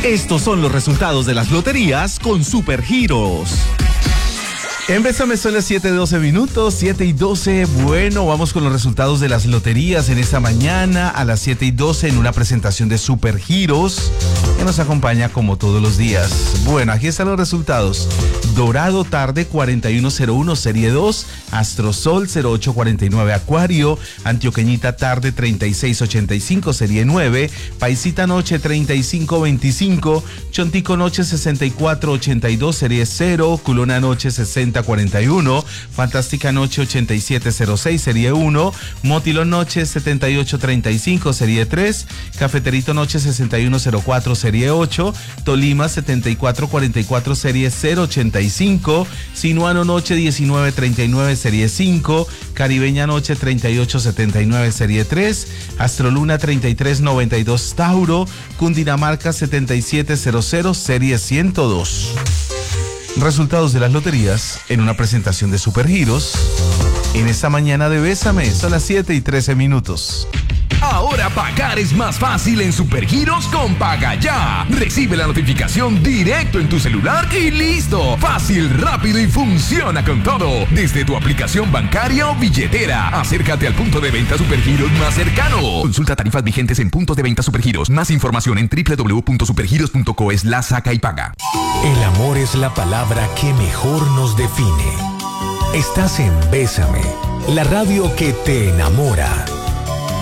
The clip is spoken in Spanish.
Estos son los resultados de las loterías con Supergiros. En Bésame son las 7:12 minutos, 7:12. Bueno, vamos con los resultados de las loterías en esta mañana a las 7:12 en una presentación de Supergiros que nos acompaña como todos los días. Bueno, aquí están los resultados. Dorado tarde 4101 serie 2, Astrosol 0849 Acuario, Antioqueñita tarde 3685 serie 9, Paisita noche 3525, Chontico noche 6482 serie 0, Culona noche 6041, Fantástica noche 8706 serie 1, Motilón noche 7835 serie 3, Cafeterito noche 6104 serie 8, Tolima 7444 serie 085, Sinuano noche 1939 serie 5, Caribeña noche 3879 serie 3, Astroluna 3392 Tauro, Cundinamarca 7700 serie 102. Resultados de las loterías en una presentación de Supergiros en esta mañana de Bésame. Son las 7:13 minutos. Ahora pagar es más fácil en Supergiros con Paga Ya. Recibe la notificación directo en tu celular y listo. Fácil, rápido y funciona con todo. Desde tu aplicación bancaria o billetera. Acércate al punto de venta Supergiros más cercano. Consulta tarifas vigentes en puntos de venta Supergiros. Más información en www.supergiros.co/saca y paga. El amor es la palabra que mejor nos define. Estás en Bésame, la radio que te enamora.